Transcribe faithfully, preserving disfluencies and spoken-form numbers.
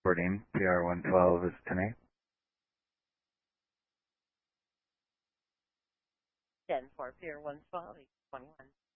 reporting P R one twelve is ten eight. ten four, P R one twelve, eight twenty-one.